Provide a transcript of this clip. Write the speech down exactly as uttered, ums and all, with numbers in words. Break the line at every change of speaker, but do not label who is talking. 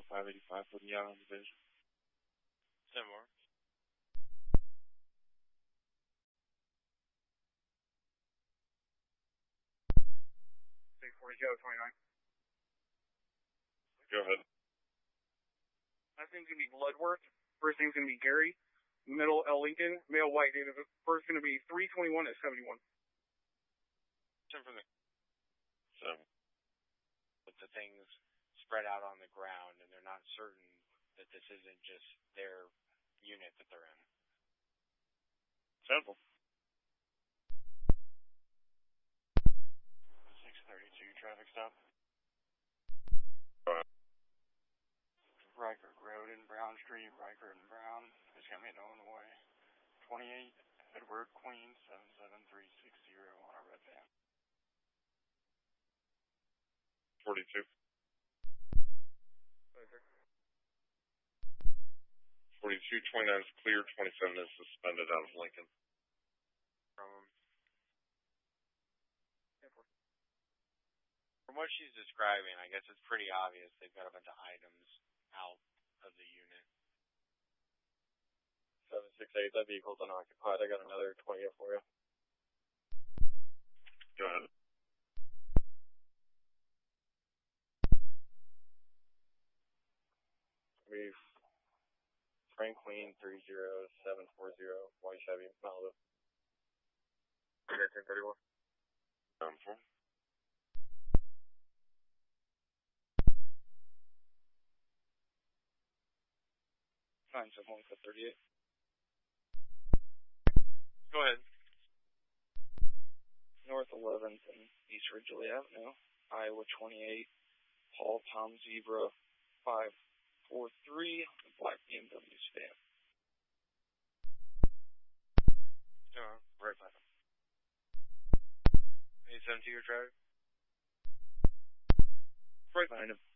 five eighty-five, putting you out on division.
ten more.
six forty, Joe, twenty-nine.
Go ahead.
Last name's going to be Bloodworth. First name's going to be Gary. Middle, L. Lincoln. Male, white. Date of birth going to be three twenty-one at seventy-one.
ten from the...
Seven.
With the things spread out on the ground, and they're not certain that this isn't just their unit that they're in.
Simple.
six thirty-two, traffic stop.
Go ahead.
Riker Road and Brown Street, Riker and Brown. It's got me in Illinois. twenty-eight, Edward Queen, seven seven three six zero on a red van.
forty-two. forty-two, twenty-nine is clear, twenty-seven is suspended out of Lincoln.
From, from what she's describing, I guess it's pretty obvious they've got a bunch of items out of the unit.
seven six eight, that vehicle's unoccupied. I got another twenty for you.
Go ahead.
We Frank Queen three zero seven four zero, white Chevy, Malibu.
ten thirty-one. Um, four.
nine seven one, thirty-eight.
Go ahead.
North eleventh and East Ridgely Avenue, Iowa twenty-eight, Paul Tom Zebra five four three, black B M W sedan.
Uh, right by them. eight seven two, your driver?
Right behind him.